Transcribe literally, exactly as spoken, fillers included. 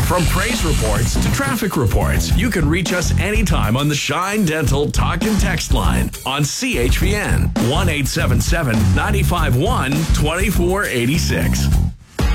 From praise reports to traffic reports, you can reach us anytime on the Shine Dental Talk and Text line on C H P N one eight seven seven, nine five one, two four eight six.